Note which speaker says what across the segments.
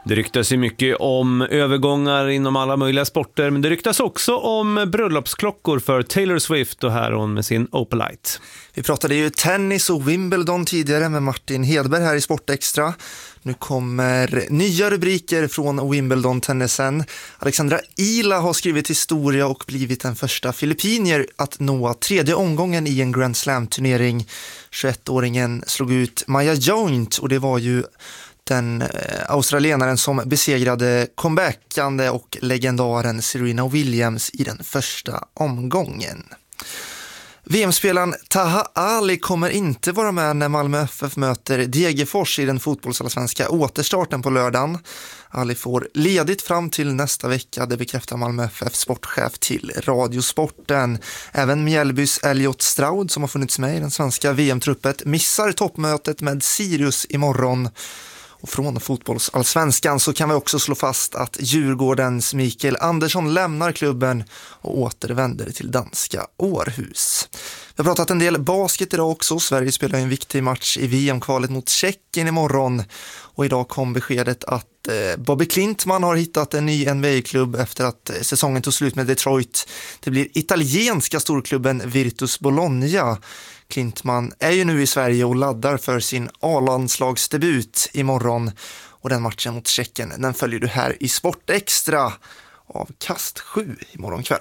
Speaker 1: Det ryktas ju mycket om övergångar inom alla möjliga sporter, men det ryktas också om bröllopsklockor för Taylor Swift och här hon med sin Opalite.
Speaker 2: Vi pratade ju tennis och Wimbledon tidigare med Martin Hedberg här i Sportextra. Nu kommer nya rubriker från Wimbledon-tennisen. Alexandra Ila har skrivit historia och blivit den första filippinier att nå tredje omgången i en Grand Slam-turnering. 21-åringen slog ut Maya Joint och det var ju den australienaren som besegrade comebackande och legendaren Serena Williams i den första omgången. VM-spelaren Taha Ali kommer inte vara med när Malmö FF möter Degerfors i den fotbollsallsvenska återstarten på lördagen. Ali får ledigt fram till nästa vecka, det bekräftar Malmö FF sportchef till Radiosporten. Även Mjällbys Elliot Stroud som har funnits med i den svenska VM-truppet missar toppmötet med Sirius imorgon. Och från fotbollsallsvenskan så kan vi också slå fast att Djurgårdens Mikael Andersson lämnar klubben och återvänder till danska Århus. Vi har pratat en del basket idag också. Sverige spelar en viktig match i VM-kvalet mot Tjeckien imorgon. Och idag kom beskedet att Bobby Klintman har hittat en ny NBA-klubb efter att säsongen tog slut med Detroit. Det blir italienska storklubben Virtus Bologna. Klintman är ju nu i Sverige och laddar för sin A-landslagsdebut imorgon. Och den matchen mot Tjeckien, den följer du här i Sportextra av Kast 7 imorgon kväll.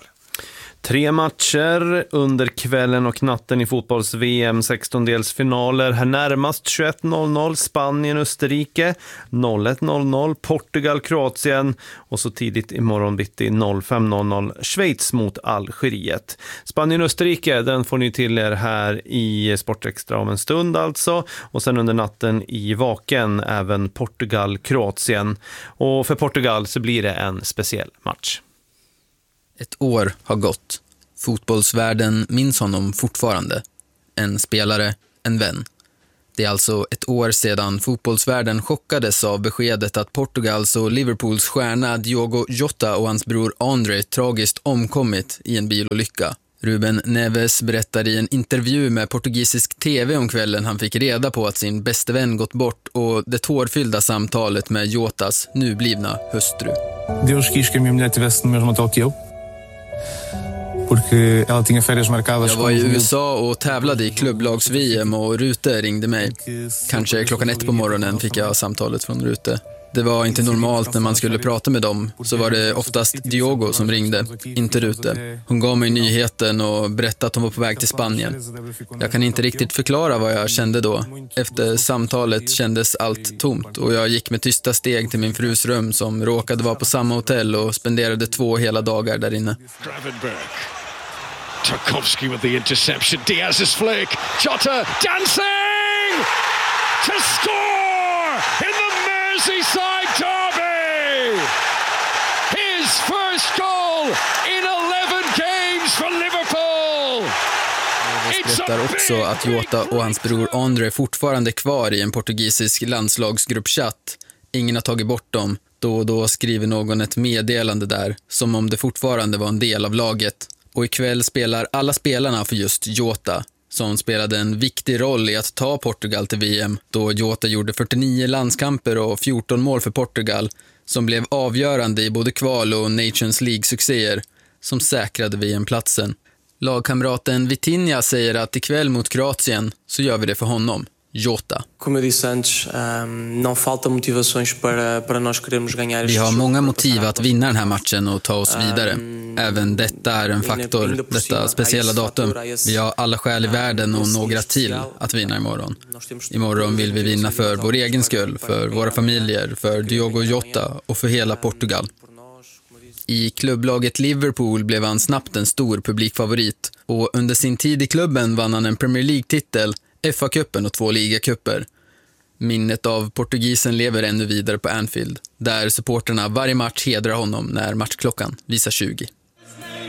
Speaker 1: 3 matcher under kvällen och natten i fotbolls-VM 16-delsfinaler. Här närmast 21.00 Spanien-Österrike, 01.00 Portugal-Kroatien och så tidigt imorgon bitti 05.00 Schweiz mot Algeriet. Spanien-Österrike, den får ni till er här i Sportextra om en stund alltså. Och sen under natten i Vaken även Portugal-Kroatien. Och för Portugal så blir det en speciell match.
Speaker 3: Ett år har gått. Fotbollsvärlden minns honom fortfarande. En spelare, en vän. Det är alltså ett år sedan fotbollsvärlden chockades av beskedet att Portugals och Liverpools stjärna Diogo Jota och hans bror André tragiskt omkommit i en bilolycka. Ruben Neves berättar i en intervju med portugisisk tv om kvällen han fick reda på att sin bäste vän gått bort och det tårfyllda samtalet med Jotas nublivna hustru.
Speaker 4: Deus quis que a minha mulher tivesse no mesmo hotel que eu. Porque ela tinha férias marcadas.
Speaker 3: Jag var i USA och tävlade i klubblags-VM och Rute ringde mig. Kanske 1:00 på morgonen fick jag samtalet från Rute. Det var inte normalt när man skulle prata med dem, så var det oftast Diogo som ringde, inte Rute. Hon gav mig nyheten och berättade att hon var på väg till Spanien. Jag kan inte riktigt förklara vad jag kände då. Efter samtalet kändes allt tomt och jag gick med tysta steg till min frus rum som råkade vara på samma hotell och spenderade 2 hela dagar där inne.
Speaker 5: Tarkovsky with the interception. Diaz's flick. Jota dancing to score in the Merseyside derby. His first goal in 11 games for Liverpool.
Speaker 3: Det berättar också att Jota och hans bror André fortfarande är kvar i en portugisisk landslagsgruppchatt. Ingen har tagit bort dem. Då och då skriver någon ett meddelande där, som om det fortfarande var en del av laget. Och ikväll spelar alla spelarna för just Jota, som spelade en viktig roll i att ta Portugal till VM, då Jota gjorde 49 landskamper och 14 mål för Portugal, som blev avgörande i både kval- och Nations League-succéer, som säkrade VM-platsen. Lagkamraten Vitinha säger att ikväll mot Kroatien så gör vi det för honom, Jota.
Speaker 6: Como eu disse antes, não falta motivações para nós querermos ganhar.
Speaker 3: Vi har många motiv att vinna den här matchen och ta oss vidare. Även detta är en faktor, detta speciella datum. Vi har alla skäl i världen och några till att vinna imorgon. Imorgon vill vi vinna för vår egen skull, för våra familjer, för Diogo Jota och för hela Portugal. I klubblaget Liverpool blev han snabbt en stor publikfavorit och under sin tid i klubben vann han en Premier League-titel, FA-cupen och 2 ligacuper. Minnet av portugisen lever ännu vidare på Anfield, där supporterna varje match hedrar honom när matchklockan visar 20.